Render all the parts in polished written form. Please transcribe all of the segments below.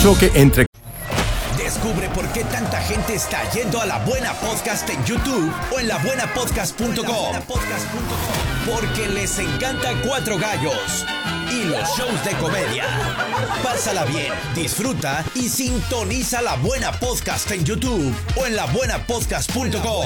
choque entre... Descubre por qué tanta gente está yendo a La Buena Podcast en YouTube o en labuenapodcast.com. Porque les encanta Cuatro Gallos y los shows de comedia. Pásala bien, disfruta y sintoniza La Buena Podcast en YouTube o en labuenapodcast.com.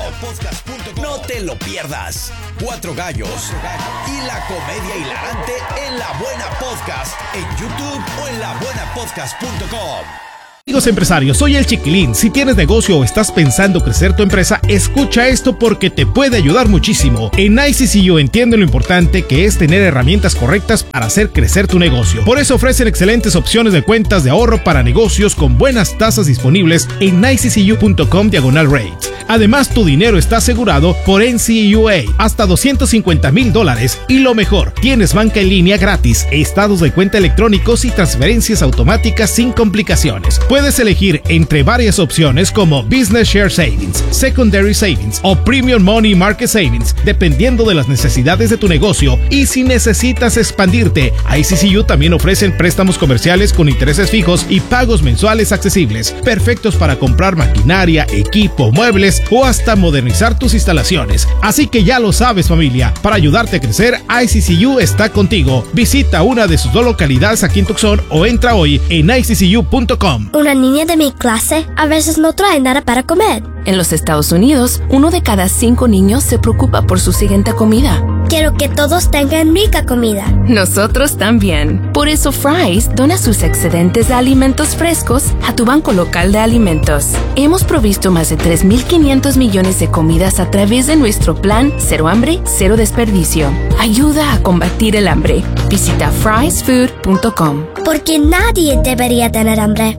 No te lo pierdas. Cuatro Gallos y la comedia hilarante en La Buena Podcast en YouTube o en labuenapodcast.com. Amigos empresarios, soy el Chiquilín. Si tienes negocio o estás pensando crecer tu empresa, escucha esto porque te puede ayudar muchísimo. En ICCU entienden lo importante que es tener herramientas correctas para hacer crecer tu negocio. Por eso ofrecen excelentes opciones de cuentas de ahorro para negocios con buenas tasas disponibles en iccu.com/rates. Además, tu dinero está asegurado por NCUA hasta $250,000 y lo mejor, tienes banca en línea gratis, estados de cuenta electrónicos y transferencias automáticas sin complicaciones. Puedes elegir entre varias opciones como Business Share Savings, Secondary Savings o Premium Money Market Savings, dependiendo de las necesidades de tu negocio. Y si necesitas expandirte, ICCU también ofrecen préstamos comerciales con intereses fijos y pagos mensuales accesibles, perfectos para comprar maquinaria, equipo, muebles o hasta modernizar tus instalaciones. Así que ya lo sabes, familia, para ayudarte a crecer, ICCU está contigo. Visita una de sus 2 localidades aquí en Tucson o entra hoy en iccu.com. Una niña de mi clase a veces no trae nada para comer. En los Estados Unidos, 1 de cada 5 niños se preocupa por su siguiente comida. Quiero que todos tengan rica comida. Nosotros también. Por eso Fry's dona sus excedentes de alimentos frescos a tu banco local de alimentos. Hemos provisto más de 3.500 millones de comidas a través de nuestro plan Cero Hambre, Cero Desperdicio. Ayuda a combatir el hambre. Visita frysfood.com. Porque nadie debería tener hambre.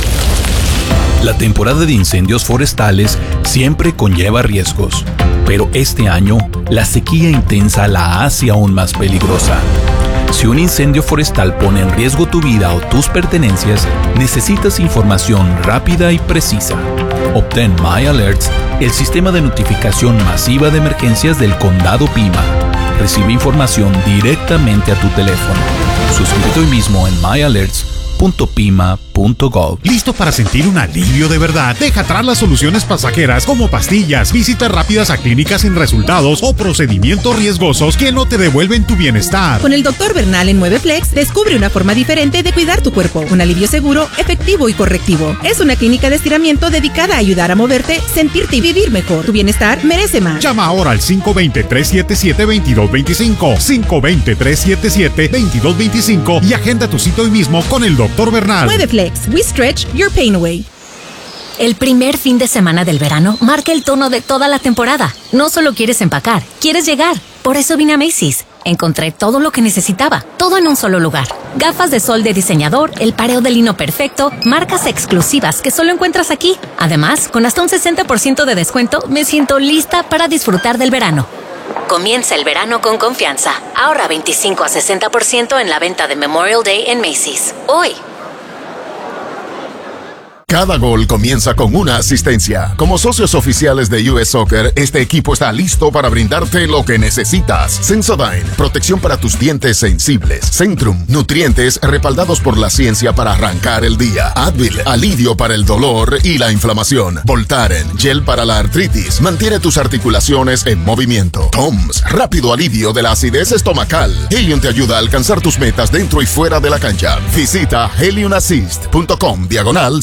La temporada de incendios forestales siempre conlleva riesgos, pero este año la sequía intensa la hace aún más peligrosa. Si un incendio forestal pone en riesgo tu vida o tus pertenencias, necesitas información rápida y precisa. Obtén My Alerts, el sistema de notificación masiva de emergencias del Condado Pima. Recibe información directamente a tu teléfono. Suscríbete hoy mismo en myalerts.pima.gov. ¿Listo para sentir un alivio de verdad? Deja atrás las soluciones pasajeras como pastillas, visitas rápidas a clínicas sin resultados o procedimientos riesgosos que no te devuelven tu bienestar. Con el Dr. Bernal en 9Flex, descubre una forma diferente de cuidar tu cuerpo. Un alivio seguro, efectivo y correctivo. Es una clínica de estiramiento dedicada a ayudar a moverte, sentirte y vivir mejor. Tu bienestar merece más. Llama ahora al 520-377-2225, 520-377-2225 y agenda tu cita hoy mismo con el Dr. Bernal. 9Flex. We stretch your pain away. El primer fin de semana del verano marca el tono de toda la temporada. No solo quieres empacar, quieres llegar. Por eso vine a Macy's. Encontré todo lo que necesitaba, todo en un solo lugar. Gafas de sol de diseñador, el pareo de lino perfecto, marcas exclusivas que solo encuentras aquí. Además, con hasta un 60% de descuento, me siento lista para disfrutar del verano. Comienza el verano con confianza. Ahorra 25 a 60% en la venta de Memorial Day en Macy's. Hoy. Cada gol comienza con una asistencia. Como socios oficiales de US Soccer, este equipo está listo para brindarte lo que necesitas. Sensodyne, protección para tus dientes sensibles. Centrum, nutrientes respaldados por la ciencia para arrancar el día. Advil, alivio para el dolor y la inflamación. Voltaren, gel para la artritis, mantiene tus articulaciones en movimiento. Toms, rápido alivio de la acidez estomacal. Helium te ayuda a alcanzar tus metas dentro y fuera de la cancha. Visita heliumassist.com/